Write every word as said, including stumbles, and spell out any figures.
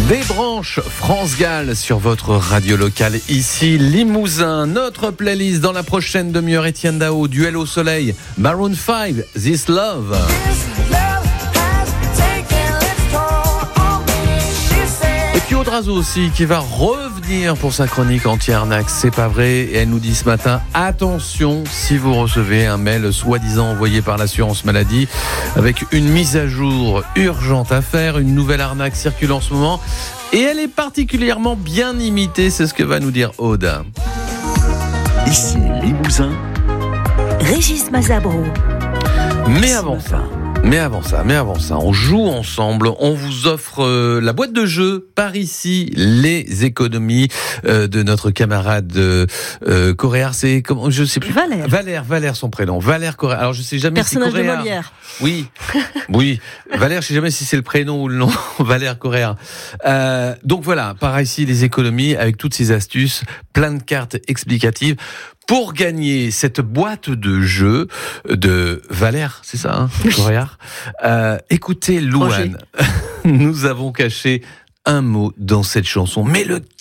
Des branches France Gall sur votre radio locale, ici Limousin. Notre playlist dans la prochaine demi-heure, Etienne Dao, Duel au soleil, Maroon cinq, This Love. Et puis Audrazo aussi qui va revenir pour sa chronique anti-arnaque, c'est pas vrai. Et elle nous dit ce matin, attention si vous recevez un mail soi-disant envoyé par l'assurance maladie avec une mise à jour urgente à faire, une nouvelle arnaque circule en ce moment. Et elle est particulièrement bien imitée, c'est ce que va nous dire Aude. Ici Limousin, Régis Mazabro. Mais avant ça... Mais avant ça, mais avant ça, on joue ensemble. On vous offre euh, la boîte de jeu par ici, les économies euh, de notre camarade euh, euh, Coréard. C'est comment, je sais plus. Valère. Valère, Valère, son prénom. Valère Coréard. Alors je sais jamais Personnage si c'est Coréard. de Molière. Oui, oui. Valère, je sais jamais si c'est le prénom ou le nom. Valère Coréard. Euh, donc voilà, par ici les économies avec toutes ces astuces, plein de cartes explicatives. Pour gagner cette boîte de jeu de Valère, c'est ça, hein, Coréard. Euh, écoutez, Louane, nous avons caché un mot dans cette chanson. Mais lequel ?